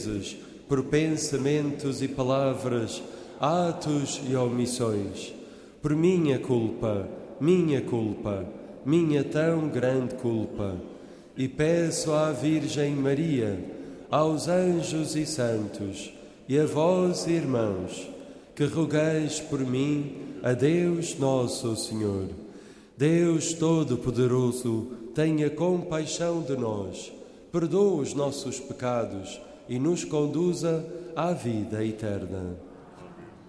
por pensamentos e palavras, atos e omissões, por minha culpa, minha tão grande culpa. E peço à Virgem Maria, aos anjos e santos, e a vós, irmãos, que rogueis por mim a Deus nosso Senhor. Deus Todo-Poderoso, tenha compaixão de nós, perdoa os nossos pecados e nos conduza à vida eterna.